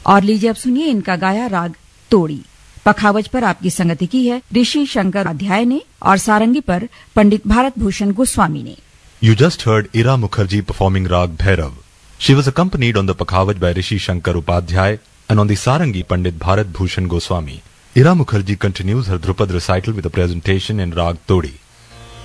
और लीजिए अब सुनिए इनका गाया राग तोड़ी। पखावज पर आपकी संगति की है ऋषि शंकर उपाध्याय ने और सारंगी पर पंडित भारत भूषण गोस्वामी ने। You just heard Ira Mukherjee performing Rag Bhairav. She was accompanied on the Pakhavaj by Rishi Shankar Upadhyay and on the Sarangi Pandit Bharat Bhushan Goswami. Ira Mukherjee continues her Drupad recital with a presentation in Rag Todi.